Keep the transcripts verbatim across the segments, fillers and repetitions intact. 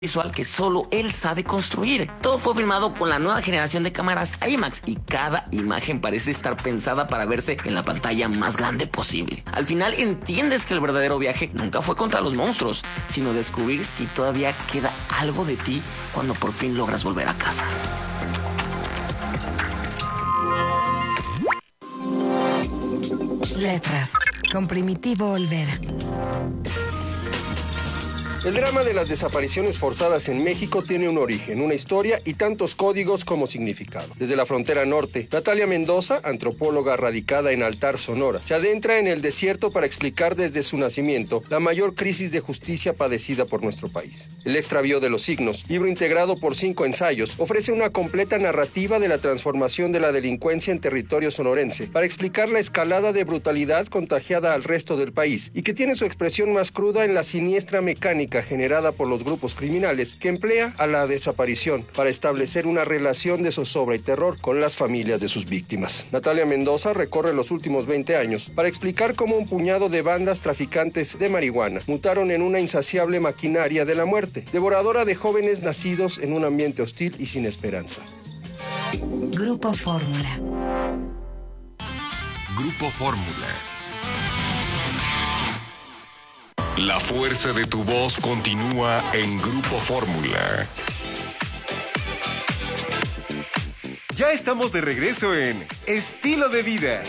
visual que solo él sabe construir. Todo fue filmado con la nueva generación de cámaras IMAX y cada imagen parece estar pensada para verse en la pantalla más grande posible. Al final entiendes que el verdadero viaje nunca fue contra los monstruos, sino descubrir si todavía queda algo de ti cuando por fin logras volver a casa. Letras, con Primitivo Olvera. El drama de las desapariciones forzadas en México tiene un origen, una historia y tantos códigos como significado. Desde la frontera norte, Natalia Mendoza, antropóloga radicada en Altar, Sonora, se adentra en el desierto para explicar desde su nacimiento la mayor crisis de justicia padecida por nuestro país. El extravío de los signos, libro integrado por cinco ensayos, ofrece una completa narrativa de la transformación de la delincuencia en territorio sonorense para explicar la escalada de brutalidad contagiada al resto del país y que tiene su expresión más cruda en la siniestra mecánica generada por los grupos criminales que emplea a la desaparición para establecer una relación de zozobra y terror con las familias de sus víctimas. Natalia Mendoza recorre los últimos veinte años para explicar cómo un puñado de bandas traficantes de marihuana mutaron en una insaciable maquinaria de la muerte, devoradora de jóvenes nacidos en un ambiente hostil y sin esperanza. Grupo Fórmula. Grupo Fórmula. La fuerza de tu voz continúa en Grupo Fórmula. Ya estamos de regreso en Estilo de Vida.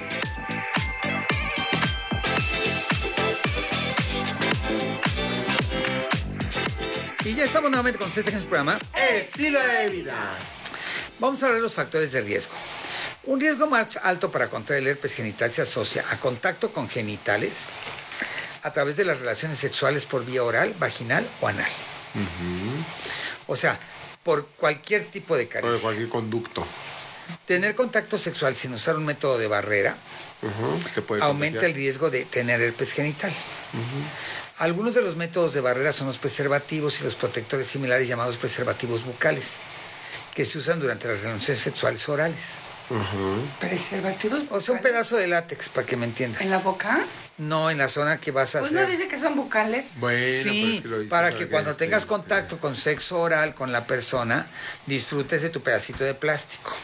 Y ya estamos nuevamente con este programa Estilo de Vida. Vamos a hablar de los factores de riesgo. Un riesgo más alto para contraer el herpes genital se asocia a contacto con genitales a través de las relaciones sexuales por vía oral, vaginal o anal. Uh-huh. O sea, por cualquier tipo de caricia. Por cualquier conducto. Tener contacto sexual sin usar un método de barrera uh-huh. ¿Te puede aumenta contagiar? el riesgo de tener herpes genital. Uh-huh. Algunos de los métodos de barrera son los preservativos y los protectores similares llamados preservativos bucales, que se usan durante las relaciones sexuales orales. Uh-huh. ¿Preservativos? O sea, un pedazo de látex, para que me entiendas. ¿En la boca? No, en la zona que vas a pues hacer. ¿No dice que son bucales? Bueno, sí, pues que lo dice para, para que, que cuando este, tengas contacto con sexo oral con la persona, disfrutes de tu pedacito de plástico.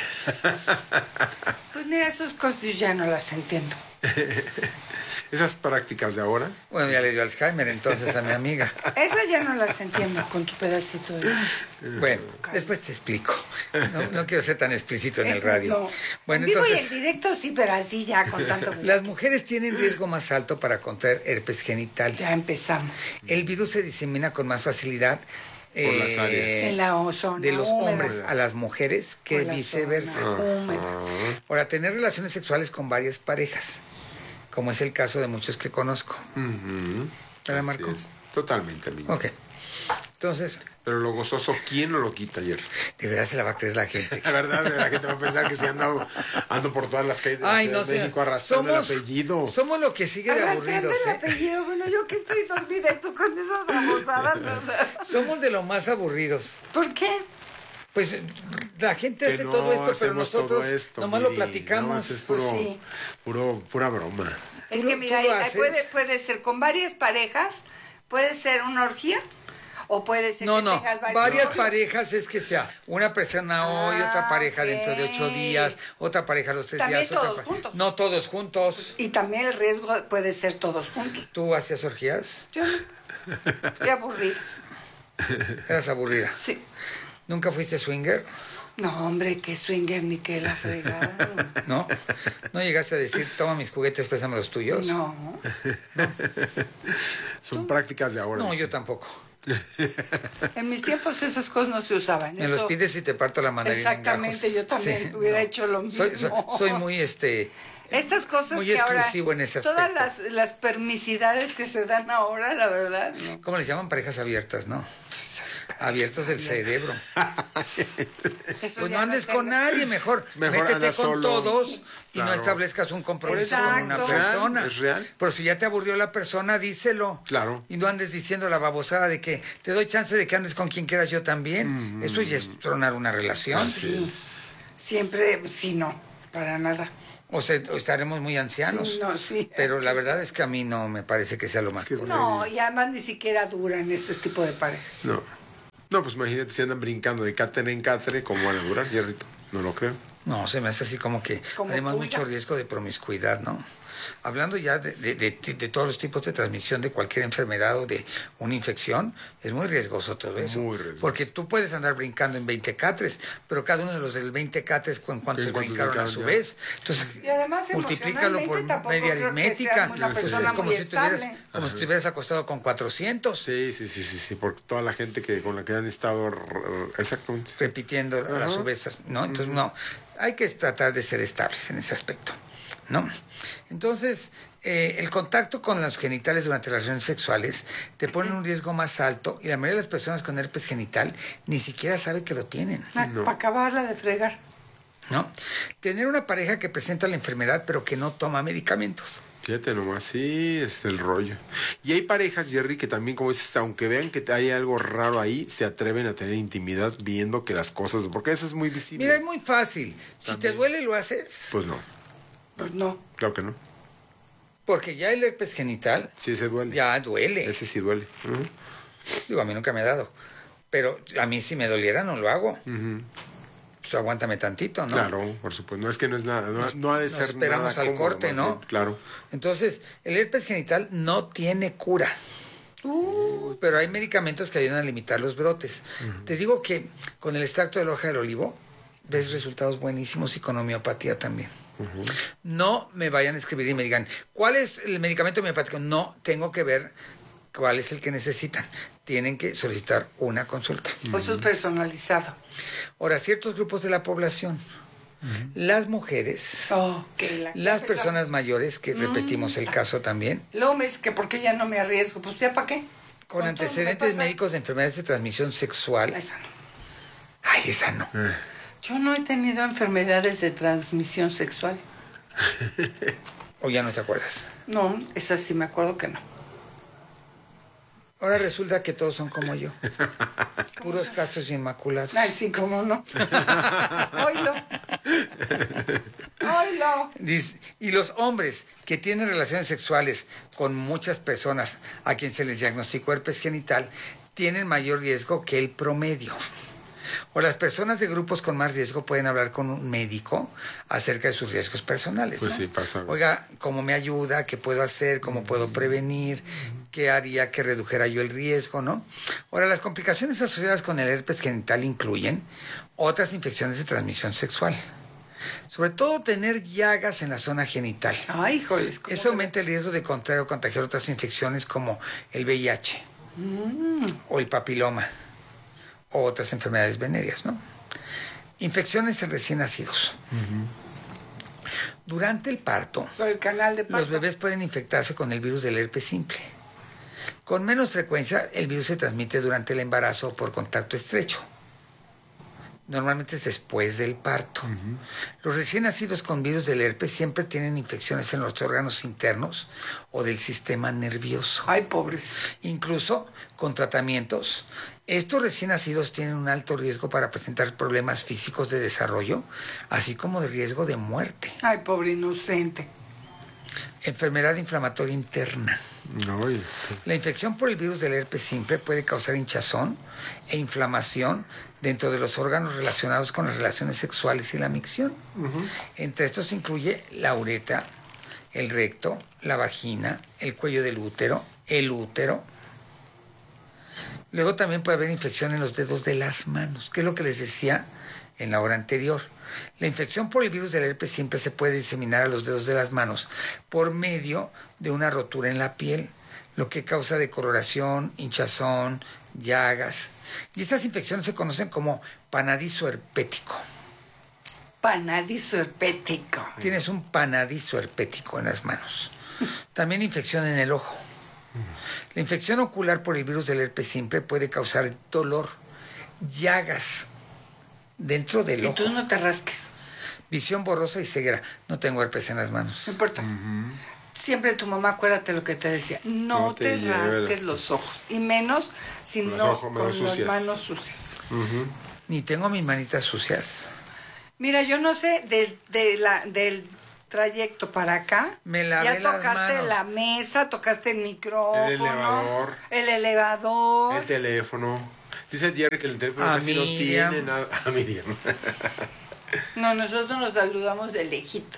Pues mira, esos cosas yo ya no las entiendo. ¿Esas prácticas de ahora? Bueno, ya le dio Alzheimer entonces a mi amiga. Esas ya no las entiendo con tu pedacito de... Bueno, después te explico. No, no quiero ser tan explícito en el radio. No. Bueno, en vivo entonces, y en directo sí, pero así ya con tanto... Las mujeres tienen riesgo más alto para contraer herpes genital. Ya empezamos. El virus se disemina con más facilidad por eh, las áreas. En la zona de los húmeda. hombres a las mujeres que viceversa. Uh-huh. Ahora, tener relaciones sexuales con varias parejas, como es el caso de muchos que conozco. Uh-huh. ¿Verdad, Marco? Es. Totalmente, amigo. Ok. Entonces... Pero lo gozoso, ¿quién no lo quita ayer? De verdad se la va a creer la gente. La verdad, la gente va a pensar que si ando, ando por todas las calles de Ay, la no, México arrastrando somos, el apellido. Somos lo que sigue de aburridos. el ¿eh? apellido, bueno, yo que estoy dormida y tú con esas babosadas. O sea. Somos de lo más aburridos. ¿Por qué? Pues la gente que hace no todo esto, pero nosotros todo esto, nomás Miri, lo platicamos. No, es puro, pues sí. puro, pura broma. Es que mira, puede, puede ser con varias parejas, puede ser una orgía, o puede ser no, que no, tengas varios varias novios. parejas es que sea una persona hoy, Ah, otra pareja okay. dentro de ocho días, otra pareja los tres También días. todos otra pa- juntos. No todos juntos. Y también el riesgo puede ser todos juntos. ¿Tú hacías orgías? Yo no. Qué aburrido. Eras aburrida. Sí. ¿Nunca fuiste swinger? No, hombre, qué swinger ni qué la fregada. ¿No? ¿No llegaste a decir, toma mis juguetes, préstame los tuyos? No. ¿No? Son ¿Tú? prácticas de ahora. No, dice. yo tampoco. En mis tiempos esas cosas no se usaban. Me Eso... los pides y te parto la mandarina. Exactamente, en gajos. yo también Sí, hubiera no. hecho lo mismo. Soy, soy, soy muy, este... Estas cosas muy que exclusivo ahora, en ese todas aspecto. las, las permisidades que se dan ahora, la verdad, no. ¿Cómo les llaman? Parejas abiertas, ¿no? Abiertas del cerebro. Eso Pues ya no andes se con haga. nadie, mejor, Mejor métete andar con solo. todos y Claro. no establezcas un compromiso Exacto. con una ¿Es real? persona. ¿Es real? Pero si ya te aburrió la persona, díselo. Claro. Y no andes diciendo la babosada de que te doy chance de que andes con quien quieras yo también. Mm. Eso ya es tronar una relación. Sí. Siempre, sí, no, para nada. O sea, o estaremos muy ancianos. Sí, no, sí. Pero la verdad es que a mí no me parece que sea lo más. que es No, y además ni siquiera duran ese tipo de parejas. No. No, pues imagínate si andan brincando de cátedra en cátedra, ¿cómo van a durar, Jerrito? No lo creo. No, se me hace así como que, Como además, tuya. mucho riesgo de promiscuidad, ¿no? Hablando ya de, de, de, de todos los tipos de transmisión de cualquier enfermedad o de una infección, es muy riesgoso todo eso. Muy riesgoso. Porque tú puedes andar brincando en veinte catres, pero cada uno de los del veinte catres, ¿cu- ¿cuántos ¿En cuántos brincaron a brincaron su ya? vez? Entonces, Y además, multiplícalo por emocionalmente tampoco media creo que aritmética. sea una Entonces, persona es como muy si estuvieras, estable. como si estuvieras acostado con cuatrocientos, Sí, sí, sí, sí, sí, porque toda la gente que con la que han estado... r- r- Exactamente. repitiendo a Ajá. su vez, ¿no? Entonces, no, hay que tratar de ser estables en ese aspecto, ¿no? Entonces, eh, el contacto con los genitales durante las relaciones sexuales te pone en un riesgo más alto y la mayoría de las personas con herpes genital ni siquiera sabe que lo tienen, Para acabarla de fregar. ¿no? Tener una pareja que presenta la enfermedad pero que no toma medicamentos. Fíjate nomás, sí, es el rollo. Y hay parejas, Jerry, que también, como dices, aunque vean que hay algo raro ahí, se atreven a tener intimidad viendo que las cosas... Porque eso es muy visible. Mira, es muy fácil. Si También. te duele, lo haces. Pues no, Pues no. claro que no. Porque ya el herpes genital Sí, ese duele. ya duele. Ese sí duele. Ujú. Digo, a mí nunca me ha dado. Pero a mí si me doliera no lo hago. Ujú. Pues aguántame tantito, ¿no? Claro, por supuesto. No es que no es nada, no, no ha de Nos ser esperamos nada al cómodo, corte, más ¿no? bien, claro. Entonces, el herpes genital no tiene cura. Uh, pero hay medicamentos que ayudan a limitar los brotes. Te digo que con el extracto de la hoja del olivo ves resultados buenísimos y con homeopatía también. No me vayan a escribir y me digan, ¿cuál es el medicamento homeopático? No, tengo que ver cuál es el que necesitan. Tienen que solicitar una consulta. Eso es personalizado. Ahora, ciertos grupos de la población, las mujeres, Oh, que la- las esa- personas mayores, que repetimos el caso también, Luego me dice que por qué ya no me arriesgo. Pues ya para qué. con todo antecedentes me pasa. médicos de enfermedades de transmisión sexual. Esa no. Ay, esa no. Yo no he tenido enfermedades de transmisión sexual. O ya no te acuerdas. No, esa sí me acuerdo que no. Ahora resulta que todos son como yo. Puros castos y inmaculados. Ay, sí, cómo no. Oílo. Oílo. Dice, y los hombres que tienen relaciones sexuales con muchas personas a quien se les diagnosticó herpes genital tienen mayor riesgo que el promedio. O las personas de grupos con más riesgo pueden hablar con un médico acerca de sus riesgos personales. Pues ¿no? sí, pasa. Oiga, ¿cómo me ayuda? ¿Qué puedo hacer? ¿Cómo puedo prevenir? ¿Qué haría que redujera yo el riesgo? ¿No? Ahora, las complicaciones asociadas con el herpes genital incluyen otras infecciones de transmisión sexual. Sobre todo tener llagas en la zona genital. Ay, híjoles. ¿cómo Eso que- aumenta el riesgo de contraer o contagiar otras infecciones como el V I H o el papiloma o otras enfermedades venéreas, ¿no? Infecciones en recién nacidos. Durante el parto, Por el canal de parto. los bebés pueden infectarse con el virus del herpes simple. Con menos frecuencia, el virus se transmite durante el embarazo o por contacto estrecho. Normalmente es después del parto. Los recién nacidos con virus del herpes siempre tienen infecciones en los órganos internos o del sistema nervioso. Ay, pobres. Incluso con tratamientos, estos recién nacidos tienen un alto riesgo para presentar problemas físicos de desarrollo, así como de riesgo de muerte. Ay, pobre inocente. Enfermedad inflamatoria interna. Ay, La infección por el virus del herpes simple puede causar hinchazón e inflamación dentro de los órganos relacionados con las relaciones sexuales y la micción. Entre estos incluye la uretra, el recto, la vagina, el cuello del útero, el útero. Luego también puede haber infección en los dedos de las manos, que es lo que les decía en la hora anterior. La infección por el virus del herpes simple se puede diseminar a los dedos de las manos por medio de una rotura en la piel, lo que causa decoloración, hinchazón, llagas. Y estas infecciones se conocen como panadizo herpético. Panadizo herpético. Tienes un panadizo herpético en las manos. También infección en el ojo. La infección ocular por el virus del herpes simple puede causar dolor, llagas dentro del Y ojo, tú no te rasques. visión borrosa y ceguera. No tengo herpes en las manos. No importa. Siempre tu mamá, acuérdate lo que te decía. No, No te te, lleve. rasques los ojos. Y menos si Con las no ojos- con manos las sucias. manos sucias. Ni tengo mis manitas sucias. Mira, yo no sé, de, de la, del trayecto para acá, Me lavé ya las tocaste manos. la mesa, tocaste el micrófono, El elevador. el elevador. el teléfono. Dice Jerry que el teléfono A casi no Miriam. tiene nada. A Miriam. No, nosotros nos saludamos de lejitos.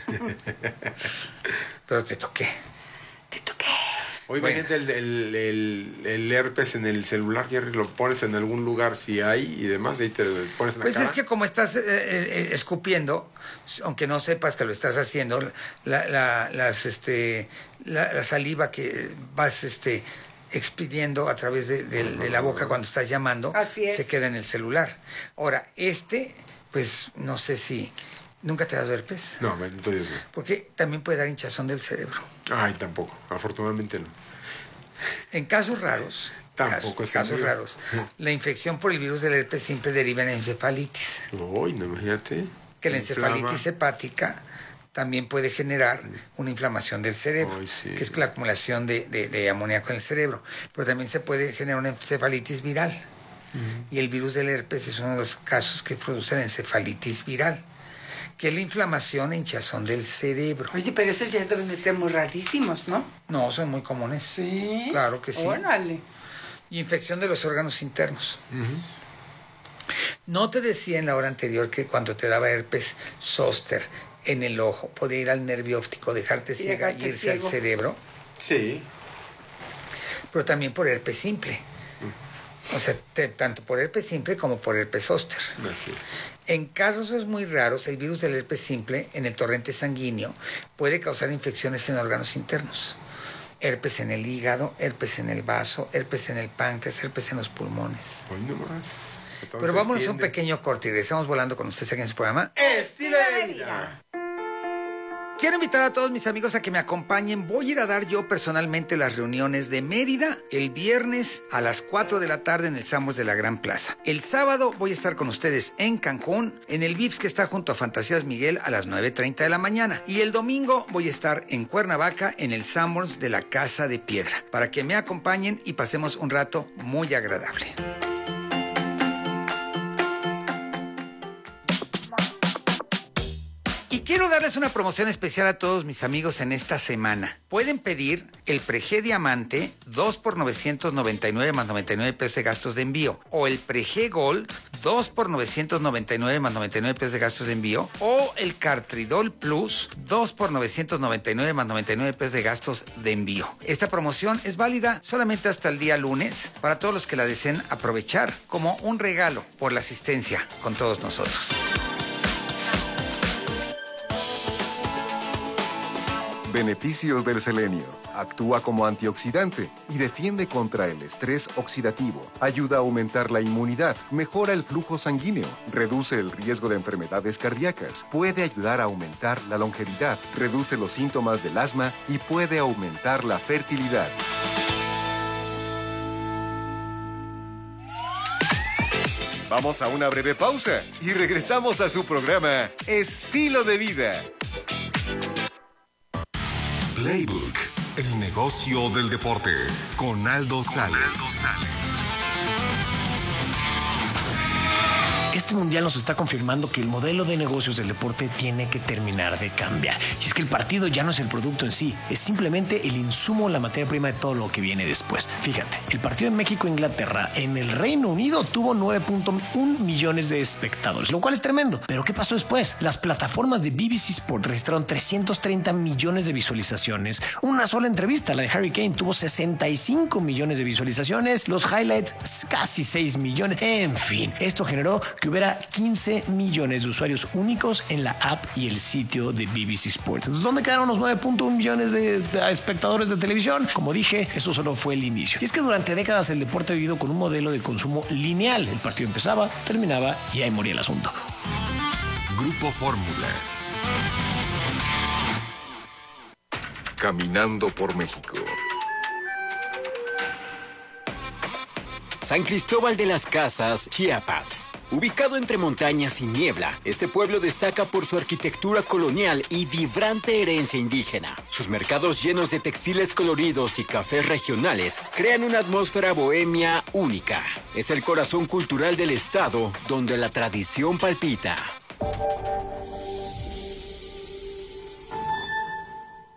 Pero te toqué. Te toqué. Oye, Bueno. imagínate el, el, el, el herpes en el celular, Jerry, lo pones en algún lugar si hay y demás, ahí te lo pones en la Pues cara. es que como estás eh, eh, escupiendo, aunque no sepas que lo estás haciendo, la, la, las, este, la, la saliva que vas este, expidiendo a través de, de- de la boca cuando estás llamando, Así es. se queda en el celular. Ahora, este, pues no sé si... ¿Nunca te has dado herpes? No, bendito Dios, no. Porque también puede dar hinchazón del cerebro. Ay, tampoco. Afortunadamente no. En casos raros, Tampoco es casos, casos seguro. raros, la infección por el virus del herpes simple deriva en encefalitis. Uy, no, imagínate. Que la Se inflama. encefalitis hepática también puede generar una inflamación del cerebro, Ay, sí. que es la acumulación de, de- de amoníaco en el cerebro. Pero también se puede generar una encefalitis viral. Y el virus del herpes es uno de los casos que produce la encefalitis viral, que es la inflamación e hinchazón del cerebro. Oye, pero esos ya deben de ser muy rarísimos, ¿no? No, son muy comunes. Sí. Claro que sí. Órale. Y infección de los órganos internos. No te decía en la hora anterior que cuando te daba herpes zóster en el ojo, podía ir al nervio óptico, dejarte Y ciega y dejarte irse ciego. al cerebro, Sí. pero también por herpes simple. O sea, te- tanto por herpes simple como por herpes zóster. Así es. En casos muy raros, el virus del herpes simple en el torrente sanguíneo puede causar infecciones en órganos internos. Herpes en el hígado, herpes en el vaso, herpes en el páncreas, herpes en los pulmones. Hoy nomás. Hasta Pero se vámonos a un extiende. pequeño corte y regresamos volando con ustedes aquí en su programa. Estilo de vida. Quiero invitar a todos mis amigos a que me acompañen. Voy a ir a dar yo personalmente las reuniones de Mérida el viernes a las cuatro de la tarde en el Samos de la Gran Plaza. El sábado voy a estar con ustedes en Cancún, en el Vips que está junto a Fantasías Miguel a las nueve treinta de la mañana. Y el domingo voy a estar en Cuernavaca en el Samos de la Casa de Piedra, para que me acompañen y pasemos un rato muy agradable. Y quiero darles una promoción especial a todos mis amigos en esta semana. Pueden pedir el Preg Diamante dos por novecientos noventa y nueve más noventa y nueve pesos de gastos de envío. O el Preg Gold dos por novecientos noventa y nueve más noventa y nueve pesos de gastos de envío. O el Cartridol Plus dos por novecientos noventa y nueve más noventa y nueve pesos de gastos de envío. Esta promoción es válida solamente hasta el día lunes para todos los que la deseen aprovechar como un regalo por la asistencia con todos nosotros. Beneficios del selenio. Actúa como antioxidante y defiende contra el estrés oxidativo. Ayuda a aumentar la inmunidad, mejora el flujo sanguíneo, reduce el riesgo de enfermedades cardíacas, puede ayudar a aumentar la longevidad, reduce los síntomas del asma y puede aumentar la fertilidad. Vamos a una breve pausa y regresamos a su programa Estilo de Vida. Playbook, el negocio del deporte, con Aldo Sales. Este mundial nos está confirmando que el modelo de negocios del deporte tiene que terminar de cambiar. Y es que el partido ya no es el producto en sí, es simplemente el insumo, la materia prima de todo lo que viene después. Fíjate, el partido de México-Inglaterra en el Reino Unido tuvo nueve punto uno millones de espectadores, lo cual es tremendo. Pero ¿qué pasó después? Las plataformas de B B C Sport registraron trescientos treinta millones de visualizaciones. Una sola entrevista, la de Harry Kane, tuvo sesenta y cinco millones de visualizaciones. Los highlights, casi seis millones. En fin, esto generó que hubiera quince millones de usuarios únicos en la app y el sitio de B B C Sports. Entonces, ¿dónde quedaron los nueve punto uno millones de, de espectadores de televisión? Como dije, eso solo fue el inicio. Y es que durante décadas el deporte ha vivido con un modelo de consumo lineal. El partido empezaba, terminaba y ahí moría el asunto. Grupo Fórmula. Caminando por México. San Cristóbal de las Casas, Chiapas. Ubicado entre montañas y niebla, este pueblo destaca por su arquitectura colonial y vibrante herencia indígena. Sus mercados llenos de textiles coloridos y cafés regionales crean una atmósfera bohemia única. Es el corazón cultural del estado, donde la tradición palpita.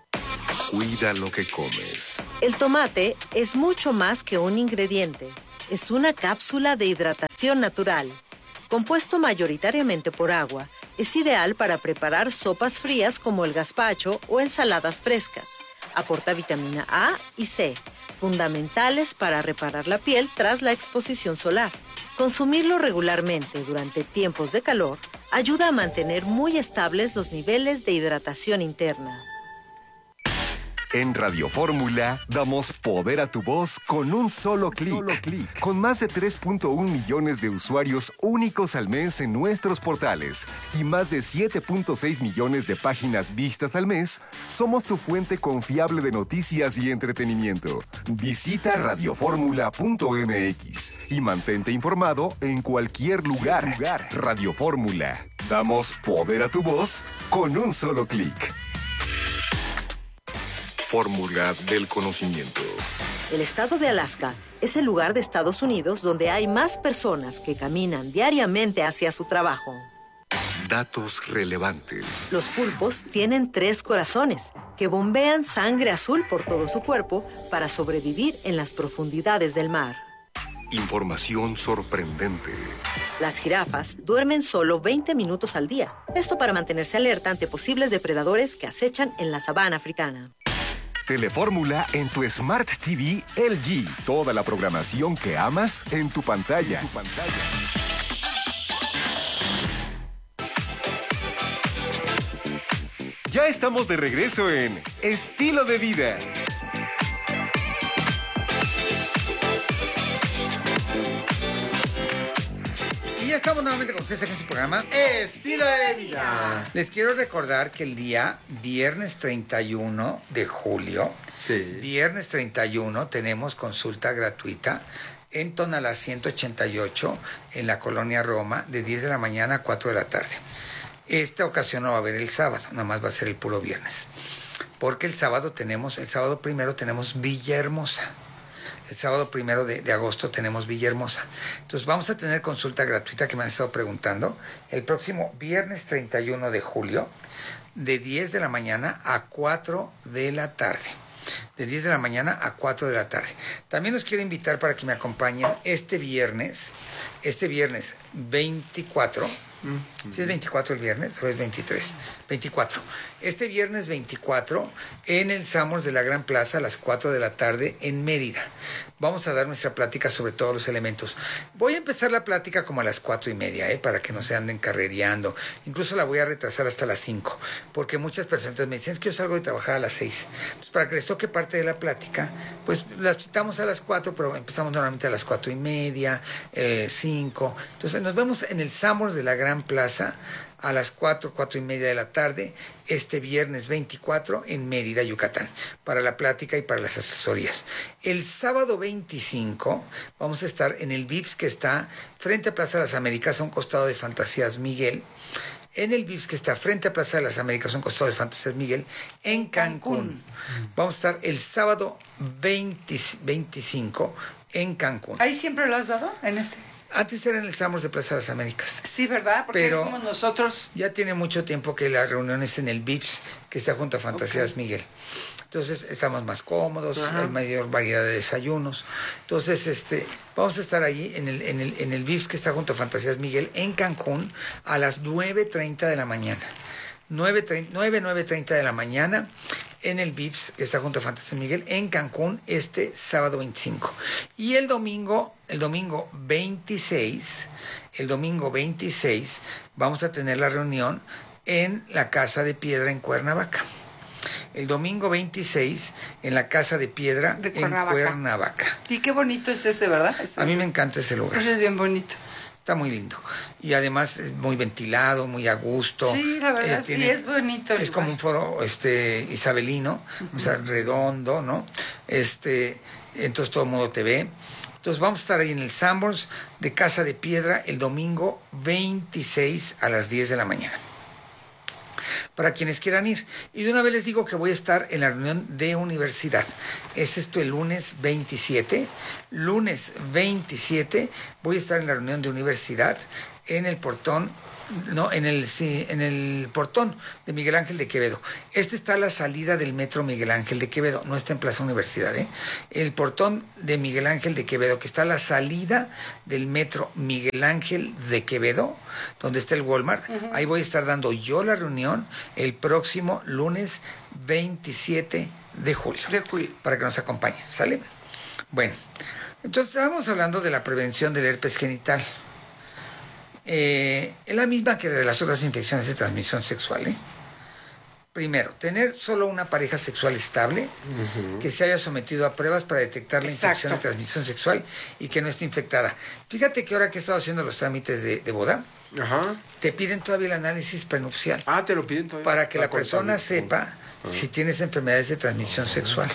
Cuida lo que comes. El tomate es mucho más que un ingrediente. es una cápsula de hidratación natural. Compuesto mayoritariamente por agua, es ideal para preparar sopas frías como el gazpacho o ensaladas frescas. Aporta vitamina A y C, fundamentales para reparar la piel tras la exposición solar. Consumirlo regularmente durante tiempos de calor ayuda a mantener muy estables los niveles de hidratación interna. En Radio Fórmula damos poder a tu voz con un solo clic. Con más de tres punto uno millones de usuarios únicos al mes en nuestros portales y más de siete punto seis millones de páginas vistas al mes, somos tu fuente confiable de noticias y entretenimiento. Visita radioformula punto m x y mantente informado en cualquier lugar. Radio Fórmula. Damos poder a tu voz con un solo clic. Fórmula del conocimiento. El estado de Alaska es el lugar de Estados Unidos donde hay más personas que caminan diariamente hacia su trabajo. Datos relevantes. Los pulpos tienen tres corazones que bombean sangre azul por todo su cuerpo para sobrevivir en las profundidades del mar. Información sorprendente. Las jirafas duermen solo veinte minutos al día. Esto para mantenerse alerta ante posibles depredadores que acechan en la sabana africana. Telefórmula en tu Smart T V L G. Toda la programación que amas en tu pantalla. En tu pantalla. Ya estamos de regreso en Estilo de Vida. Y ya estamos nuevamente con ustedes en su programa Estilo de Vida. Les quiero recordar que el día viernes treinta y uno de julio, sí. viernes treinta y uno, tenemos consulta gratuita en Tonalá ciento ochenta y ocho, en la colonia Roma, de diez de la mañana a cuatro de la tarde. Esta ocasión no va a haber el sábado, nada más va a ser el puro viernes. Porque el sábado tenemos, el sábado primero tenemos Villahermosa. El sábado primero de, de agosto tenemos Villahermosa. Entonces vamos a tener consulta gratuita que me han estado preguntando. El próximo viernes treinta y uno de julio, de diez de la mañana a cuatro de la tarde. De diez de la mañana a cuatro de la tarde. También los quiero invitar para que me acompañen este viernes, este viernes veinticuatro. ¿Sí es veinticuatro el viernes o es veintitrés? veinticuatro. Este viernes veinticuatro en el Samos de la Gran Plaza a las cuatro de la tarde en Mérida. Vamos a dar nuestra plática sobre todos los elementos. Voy a empezar la plática como a las cuatro y media, ¿eh? Para que no se anden carrereando. Incluso la voy a retrasar hasta las cinco, porque muchas personas me dicen, es que yo salgo de trabajar a las seis. Entonces, para que les toque parte de la plática, pues las citamos a las cuatro, pero empezamos normalmente a las cuatro y media, eh, cinco. Entonces, nos vemos en el Samos de la Gran Plaza a las cuatro, cuatro y media de la tarde, este viernes veinticuatro en Mérida, Yucatán, para la plática y para las asesorías. El sábado veinticinco vamos a estar en el Vips que está frente a Plaza de las Américas, a un costado de Fantasías Miguel. En el Vips que está frente a Plaza de las Américas, a un costado de Fantasías Miguel, en Cancún. Vamos a estar el sábado veinte, veinticinco en Cancún. ¿Ahí siempre lo has dado en este? Antes era en el Samos de Plaza de las Américas. Sí, ¿verdad? Porque pero somos nosotros. Ya tiene mucho tiempo que la reunión es en el Vips, que está junto a Fantasías okay. Miguel. Entonces estamos más cómodos, ajá. Hay mayor variedad de desayunos. Entonces, este, vamos a estar ahí en el, en el, en el Vips que está junto a Fantasías Miguel, en Cancún, a las nueve treinta de la mañana. nueve, nueve treinta de la mañana en el Vips que está junto a Fantasías Miguel en Cancún este sábado veinticinco. Y el domingo, el domingo veintiséis, el domingo veintiséis vamos a tener la reunión en la Casa de Piedra en Cuernavaca. El domingo veintiséis en la Casa de Piedra de Cuernavaca. en Cuernavaca. Y qué bonito es ese, ¿verdad? Ese a mí me encanta ese lugar. Ese es bien bonito. Está muy lindo. Y además es muy ventilado, muy a gusto. Sí, la verdad, eh, tiene, sí, es bonito. Es como un foro este, isabelino, uh-huh. O sea, redondo, ¿no? Este, entonces todo el mundo te ve. Entonces vamos a estar ahí en el Sanborns de Casa de Piedra el domingo veintiséis a las diez de la mañana. Para quienes quieran ir. Y de una vez les digo que voy a estar en la reunión de universidad. Es esto el lunes veintisiete. Lunes veintisiete voy a estar en la reunión de universidad en el portón, no, en el, sí, en el portón de Miguel Ángel de Quevedo. Este está a la salida del metro Miguel Ángel de Quevedo, no está en Plaza Universidad, ¿eh? El portón de Miguel Ángel de Quevedo, que está a la salida del metro Miguel Ángel de Quevedo, donde está el Walmart. Uh-huh. Ahí voy a estar dando yo la reunión el próximo lunes veintisiete de julio. De julio. Para que nos acompañen, ¿sale? Bueno, entonces estábamos hablando de la prevención del herpes genital. Eh, es la misma que de las otras infecciones de transmisión sexual, ¿eh? Primero, tener solo una pareja sexual estable, uh-huh, que se haya sometido a pruebas para detectar la Exacto. infección de transmisión sexual y que no esté infectada. Fíjate que ahora que he estado haciendo los trámites de, de boda, Ajá. te piden todavía el análisis prenupcial. Ah, te lo piden todavía. Para que la, la persona sepa uh-huh. si tienes enfermedades de transmisión uh-huh. sexual.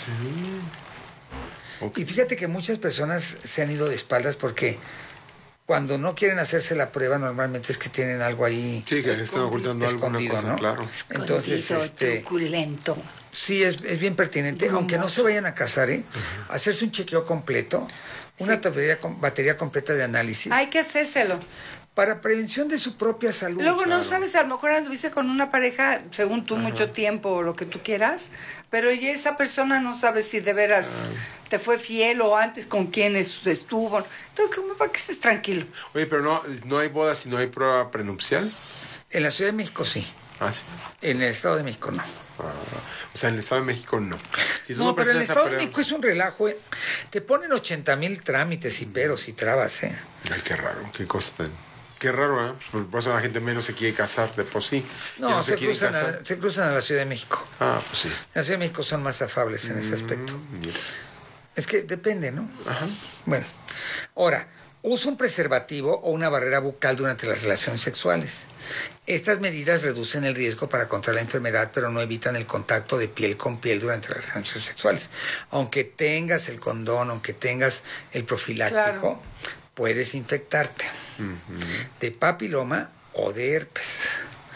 Uh-huh. Okay. Y fíjate que muchas personas se han ido de espaldas porque cuando no quieren hacerse la prueba, normalmente es que tienen algo ahí. Sí, que están ocultando alguna cosa, ¿no? Claro. Entonces, este, truculento. Sí, es, es bien pertinente. Brumoso. Aunque no se vayan a casar, ¿eh? Uh-huh. Hacerse un chequeo completo, una sí. batería, batería completa de análisis. Hay que hacérselo. Para prevención de su propia salud. Luego claro. no sabes, a lo mejor anduviste con una pareja, según tú, Ajá. mucho tiempo o lo que tú quieras, pero ya esa persona no sabe si de veras Ay. te fue fiel o antes con quién estuvo. Entonces, ¿cómo para que estés tranquilo? Oye, pero no, no hay boda si no hay prueba prenupcial. En la Ciudad de México sí. Ah, sí. En el Estado de México no. Ah, o sea, en el Estado de México no. Si no, no pero en el Estado prueba... de México es un relajo, ¿eh? Te ponen ochenta mil trámites y peros y trabas, ¿eh? Ay, qué raro, qué cosa tan... Qué raro, ¿eh? Por eso la gente menos se quiere casar de por sí. No, no se, se, cruzan a, se cruzan a la Ciudad de México. Ah, pues sí. En la Ciudad de México son más afables en mm, ese aspecto. Mira. Es que depende, ¿no? Ajá. Bueno, ahora, usa un preservativo o una barrera bucal durante las relaciones sexuales. Estas medidas reducen el riesgo para contraer la enfermedad, pero no evitan el contacto de piel con piel durante las relaciones sexuales. Aunque tengas el condón, aunque tengas el profiláctico, claro. puedes infectarte uh-huh. de papiloma o de herpes.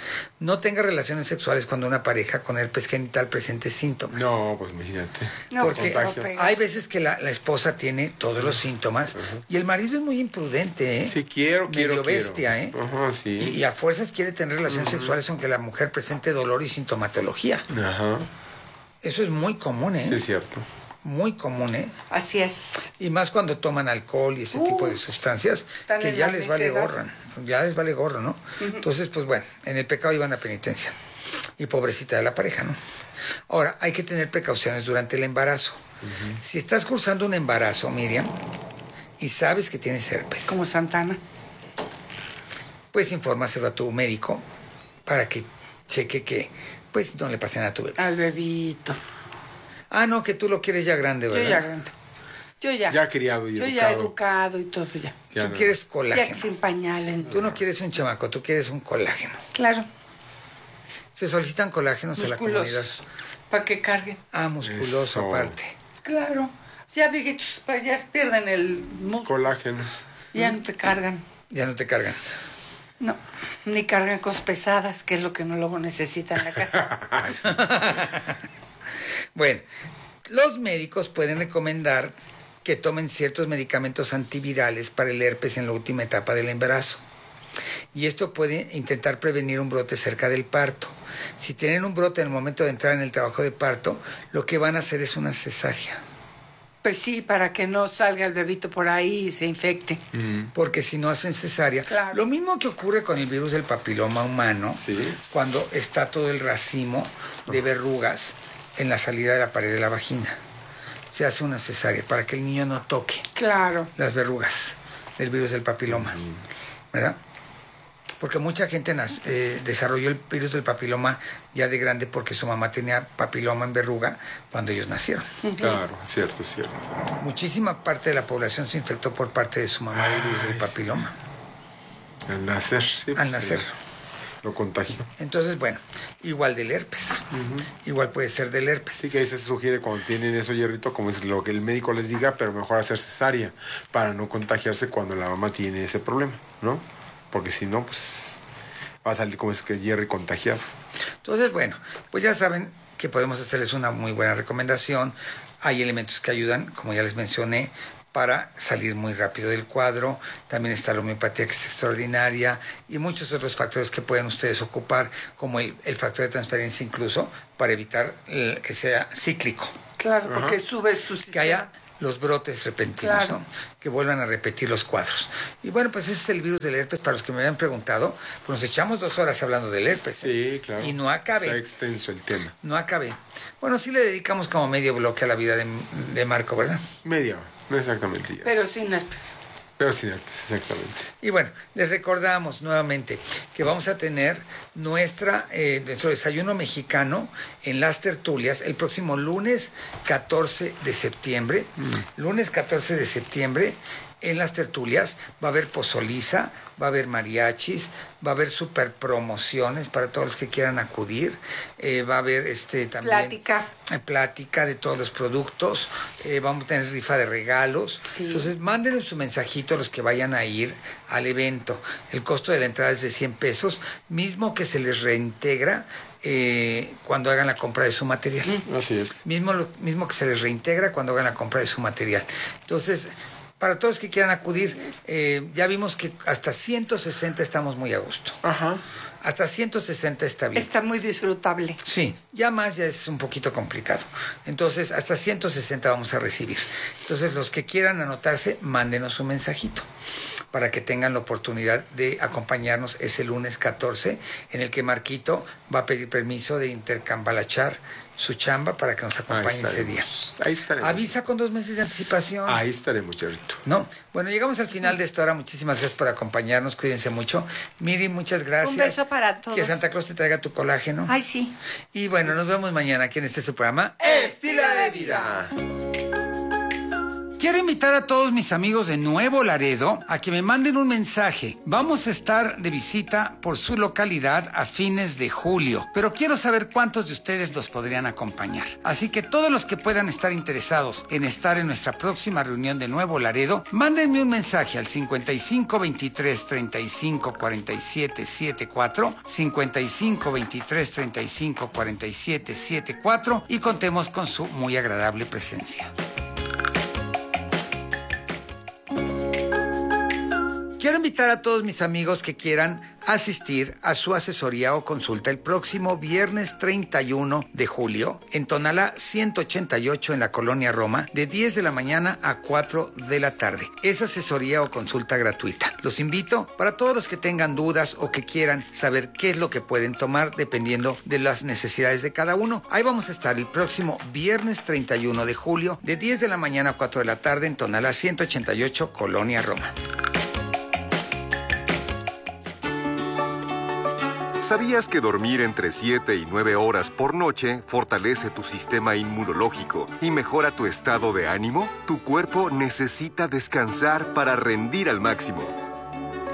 No tenga relaciones sexuales cuando una pareja con herpes genital presente síntomas. No, pues imagínate. No, porque pues, hay veces que la, la esposa tiene todos los síntomas uh-huh. y el marido es muy imprudente, ¿eh? Sí, quiero, Medio quiero, bestia, ¿eh? Uh-huh, sí. y, y a fuerzas quiere tener relaciones uh-huh. sexuales aunque la mujer presente dolor y sintomatología. Ajá. Uh-huh. Eso es muy común, ¿eh? Sí, es cierto. Muy común, ¿eh? Así es. Y más cuando toman alcohol y ese uh, tipo de sustancias que ya les vale gorro, ya les vale gorro, ¿no? Uh-huh. Entonces, pues bueno, en el pecado iban a penitencia. Y pobrecita de la pareja, ¿no? Ahora, hay que tener precauciones durante el embarazo. Uh-huh. Si estás cursando un embarazo, Miriam, y sabes que tienes herpes. Como Santana. Pues infórmaselo a tu médico para que cheque que, pues, no le pase nada a tu bebé. Al bebito. Ah, no, que tú lo quieres ya grande, ¿verdad? Yo ya grande. Yo ya. Ya criado y Yo educado. ya educado y todo ya. ya tú no. quieres colágeno. Ya sin pañales. Tú no quieres un chamaco, tú quieres un colágeno. Claro. Se solicitan colágenos en la comunidad. Para que carguen. Ah, musculoso Eso. aparte. Claro. Ya viejitos, ya pierden el músculo. Colágenos. Ya no te cargan. Ya no te cargan. No, ni cargan cosas pesadas, que es lo que no luego necesita en la casa. Bueno, los médicos pueden recomendar que tomen ciertos medicamentos antivirales para el herpes en la última etapa del embarazo. Y esto puede intentar prevenir un brote cerca del parto. Si tienen un brote en el momento de entrar en el trabajo de parto, lo que van a hacer es una cesárea. Pues sí, para que no salga el bebito por ahí y se infecte. Mm. Porque si no hacen cesárea... Claro. Lo mismo que ocurre con el virus del papiloma humano, ¿Sí? cuando está todo el racimo de verrugas en la salida de la pared de la vagina. Se hace una cesárea para que el niño no toque claro. las verrugas del virus del papiloma, ¿verdad? Porque mucha gente nas, eh, desarrolló el virus del papiloma ya de grande porque su mamá tenía papiloma en verruga cuando ellos nacieron. Uh-huh. Claro, es cierto, es cierto. Muchísima parte de la población se infectó por parte de su mamá del virus del papiloma. Al nacer, sí. Al nacer. Sí. Lo contagió. Entonces, bueno, igual del herpes. Uh-huh. Igual puede ser del herpes. Sí, que ahí se sugiere cuando tienen eso, Hierrito, como es lo que el médico les diga, pero mejor hacer cesárea para no contagiarse cuando la mamá tiene ese problema, ¿no? Porque si no, pues va a salir como es que Jerry contagiado. Entonces, bueno, pues ya saben que podemos hacerles una muy buena recomendación. Hay elementos que ayudan, como ya les mencioné, para salir muy rápido del cuadro. También está la homeopatía, que es extraordinaria, y muchos otros factores que pueden ustedes ocupar, como el, el factor de transferencia incluso, para evitar el, que sea cíclico. Claro, Ajá. porque subes tu sistema. Que haya los brotes repentinos, Claro. ¿no? Que vuelvan a repetir los cuadros. Y bueno, pues ese es el virus del herpes. Para los que me habían preguntado, pues nos echamos dos horas hablando del herpes. Sí, claro. Y no acabé. Está extenso el tema. No acabé. Bueno, sí le dedicamos como medio bloque a la vida de, de Marco, ¿verdad? Media hora, no exactamente. Ya. Pero sin herpes. Pero sin herpes, exactamente. Y bueno, les recordamos nuevamente que vamos a tener nuestra, eh, nuestro desayuno mexicano en las tertulias el próximo lunes catorce de septiembre. Mm. Lunes catorce de septiembre. En las tertulias va a haber pozoliza, va a haber mariachis, va a haber super promociones para todos los que quieran acudir, eh, va a haber este también plática, eh, plática de todos los productos, eh, vamos a tener rifa de regalos. Sí. Entonces mándenos su mensajito a los que vayan a ir al evento. El costo de la entrada es de cien pesos, mismo que se les reintegra Eh, cuando hagan la compra de su material. Así es. Mismo, lo, mismo que se les reintegra cuando hagan la compra de su material. Entonces, para todos que quieran acudir, eh, ya vimos que hasta ciento sesenta estamos muy a gusto. Ajá. Hasta ciento sesenta está bien. Está muy disfrutable. Sí, ya más ya es un poquito complicado. Entonces, hasta ciento sesenta vamos a recibir. Entonces, los que quieran anotarse, mándenos un mensajito para que tengan la oportunidad de acompañarnos ese lunes catorce, en el que Marquito va a pedir permiso de intercambalachar su chamba para que nos acompañe ese día. Ahí estaremos. Avisa con dos meses de anticipación. Ahí estaremos, Charito. ¿No? Bueno, llegamos al final de esta hora. Muchísimas gracias por acompañarnos. Cuídense mucho. Miri, muchas gracias. Un beso para todos. Que Santa Claus te traiga tu colágeno. Ay, sí. Y bueno, nos vemos mañana aquí en este su programa Estilo de Vida. Quiero invitar a todos mis amigos de Nuevo Laredo a que me manden un mensaje. Vamos a estar de visita por su localidad a fines de julio, pero quiero saber cuántos de ustedes nos podrían acompañar. Así que todos los que puedan estar interesados en estar en nuestra próxima reunión de Nuevo Laredo, mándenme un mensaje al cincuenta y cinco veintitrés treinta y cinco cuarenta y siete setenta y cuatro, cincuenta y cinco veintitrés treinta y cinco cuarenta y siete setenta y cuatro y contemos con su muy agradable presencia. Quiero invitar a todos mis amigos que quieran asistir a su asesoría o consulta el próximo viernes treinta y uno de julio en Tonalá ciento ochenta y ocho en la Colonia Roma, de diez de la mañana a cuatro de la tarde. Es asesoría o consulta gratuita. Los invito para todos los que tengan dudas o que quieran saber qué es lo que pueden tomar dependiendo de las necesidades de cada uno. Ahí vamos a estar el próximo viernes treinta y uno de julio, de diez de la mañana a cuatro de la tarde en Tonalá ciento ochenta y ocho, Colonia Roma. ¿Sabías que dormir entre siete y nueve horas por noche fortalece tu sistema inmunológico y mejora tu estado de ánimo? Tu cuerpo necesita descansar para rendir al máximo.